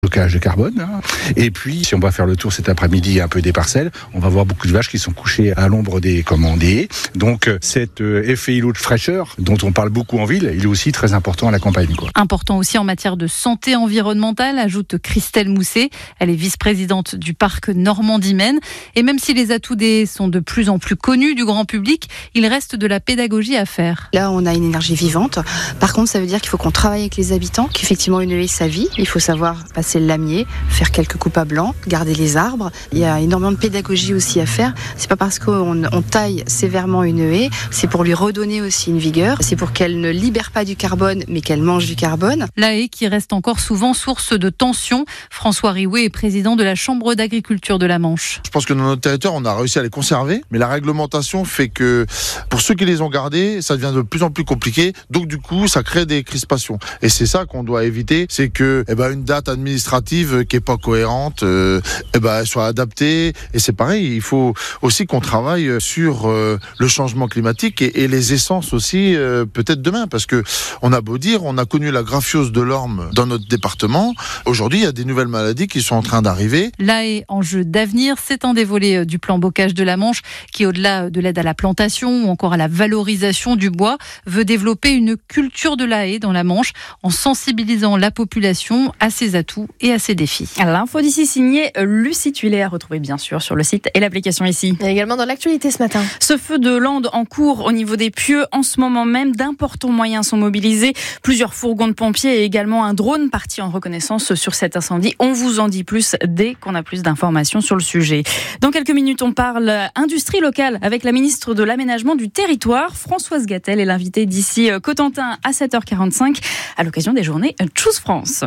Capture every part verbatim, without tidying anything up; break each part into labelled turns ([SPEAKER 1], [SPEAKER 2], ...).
[SPEAKER 1] Stockage de carbone. Hein. Et puis, si on va faire le tour cet après-midi un peu des parcelles, on va voir beaucoup de vaches qui sont couchées à l'ombre des commandés. Donc, cet euh, effet îlot de fraîcheur dont on parle beaucoup en ville, il est aussi très important à la campagne, quoi.
[SPEAKER 2] Important aussi en matière de santé environnementale, ajoute Christelle Mousset. Elle est vice-présidente du parc Normandie-Maine. Et même si les atouts des haies sont de plus en plus connus du grand public, il reste de la pédagogie à faire.
[SPEAKER 3] Là, on a une énergie vivante. Par contre, ça veut dire qu'il faut qu'on travaille avec les habitants, qu'effectivement une haie, ça vit. Il faut savoir passer le lamier, faire quelques coupes à blanc, garder les arbres. Il y a énormément de pédagogie aussi à faire. C'est pas parce qu'on on taille sévèrement une haie, c'est pour lui redonner aussi une vigueur. C'est pour qu'elle ne libère pas du carbone, mais qu'elle mange du carbone.
[SPEAKER 2] La haie qui reste encore souvent source de tensions. François Riouet est président de la Chambre d'agriculture de la Manche.
[SPEAKER 4] Je pense que dans notre territoire, on a réussi à les conserver, mais la réglementation fait que pour ceux qui les ont gardés, ça devient de plus en plus compliqué. Donc du coup, ça crée des crispations. Et c'est ça qu'on doit éviter, c'est que eh ben, une date administrative qui est pas cohérente, euh, eh ben, soit adaptée. Et c'est pareil, il faut aussi qu'on travaille sur euh, le changement climatique et, et les essences aussi, euh, peut-être demain, parce que on a beau dire, on a connu la graphiose de l'orme dans notre département. Aujourd'hui, il y a des nouvelles maladies qui sont en train d'arriver.
[SPEAKER 2] La haie, enjeu d'avenir, c'est un des volets du plan bocage de la Manche qui, au-delà de l'aide à la plantation ou encore à la valorisation du bois, veut développer une culture de la haie dans la Manche en sensibilisant la population à ses atouts et à ses défis.
[SPEAKER 5] L'info d'ici signée Lucie Tuilet, à retrouver bien sûr sur le site et l'application ici.
[SPEAKER 6] Et également dans l'actualité ce matin.
[SPEAKER 5] Ce feu de lande en cours au niveau des pieux, en ce moment même, d'importants moyens sont mobilisés. Plusieurs fourgons de pompiers et également un drone parti en reconnaissance sur cet incendie. On vous en dit plus dès qu'on a plus d'informations sur le sujet. Dans quelques minutes, on parle industrie locale avec la ministre de l'Aménagement du Territoire, Françoise Gatel, est l'invitée d'ici Cotentin à sept heures quarante-cinq à l'occasion des journées Choose France.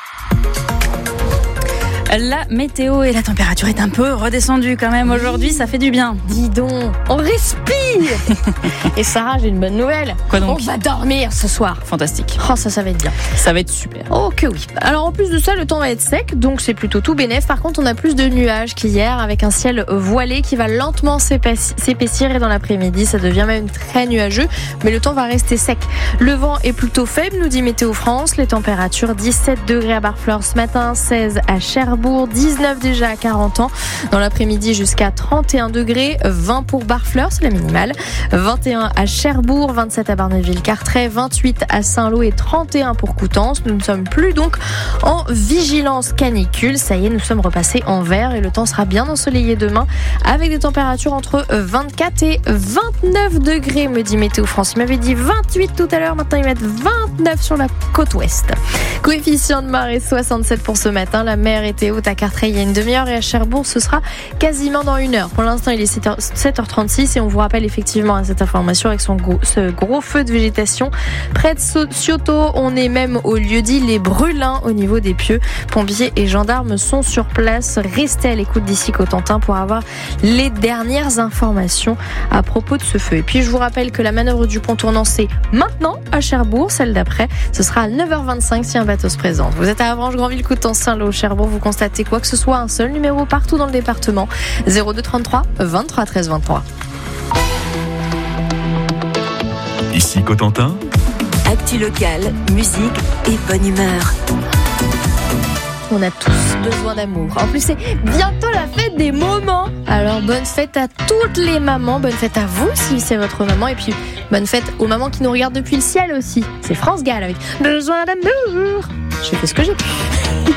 [SPEAKER 5] La météo et la température est un peu redescendue quand même aujourd'hui, ça fait du bien.
[SPEAKER 6] Dis donc, on respire. Et Sarah, j'ai une bonne nouvelle.
[SPEAKER 5] Quoi donc ?
[SPEAKER 6] On va dormir ce soir.
[SPEAKER 5] Fantastique.
[SPEAKER 6] Oh, ça, ça va être bien.
[SPEAKER 5] Ça va être super.
[SPEAKER 6] Oh que oui. Alors en plus de ça, le temps va être sec, donc c'est plutôt tout bénef. Par contre, on a plus de nuages qu'hier, avec un ciel voilé qui va lentement s'épaissir et dans l'après-midi, ça devient même très nuageux, mais le temps va rester sec. Le vent est plutôt faible, nous dit Météo France. Les températures, dix-sept degrés à Barfleur ce matin, seize à Cherbourg, dix-neuf déjà à quarante ans. Dans l'après-midi, jusqu'à trente et un degrés, vingt pour Barfleur, c'est la minimale. vingt et un à Cherbourg, vingt-sept à Barneville-Carteret, vingt-huit à Saint-Lô et trente et un pour Coutances. Nous ne sommes plus donc en vigilance canicule. Ça y est, nous sommes repassés en vert et le temps sera bien ensoleillé demain avec des températures entre vingt-quatre et vingt-neuf degrés, me dit Météo France. Il m'avait dit vingt-huit tout à l'heure, maintenant ils mettent vingt-neuf sur la côte ouest. Coefficient de marée soixante-sept pour ce matin. La mer était haute à Carteret il y a une demi-heure et à Cherbourg ce sera quasiment dans une heure. Pour l'instant il est sept heures trente-six et on vous rappelle effectivement à cette information avec son gros, ce gros feu de végétation près de Cioto. On est même au lieu-dit Les Brûlins au niveau des pieux. Pompiers et gendarmes sont sur place. Restez à l'écoute d'ici Cotentin pour avoir les dernières informations à propos de ce feu. Et puis je vous rappelle que la manœuvre du pont tournant c'est maintenant à Cherbourg. Celle d'après ce sera à neuf heures vingt-cinq si un bateau se présente. Vous êtes à Avranches, Granville, Coutances, Saint-Lô, Cherbourg. Vous constatez quoi que ce soit, un seul numéro partout dans le département. zéro deux trente-trois vingt-trois treize vingt-trois.
[SPEAKER 7] Ici Cotentin.
[SPEAKER 8] Actu locale, musique et bonne humeur.
[SPEAKER 6] On a tous besoin d'amour. En plus, c'est bientôt la fête des moments. Alors, bonne fête à toutes les mamans. Bonne fête à vous si c'est votre maman. Et puis, bonne fête aux mamans qui nous regardent depuis le ciel aussi. C'est France Gall avec Besoin d'amour. J'ai fait ce que j'ai pu.